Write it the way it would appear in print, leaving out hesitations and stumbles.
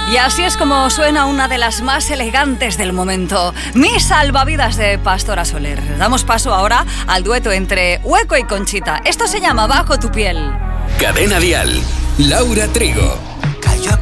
Y así es como suena una de las más elegantes del momento, Mi salvavidas de Pastora Soler. Damos paso ahora al dueto entre Hueco y Conchita. Esto se llama Bajo tu piel. Cadena Dial, Laura Trigo.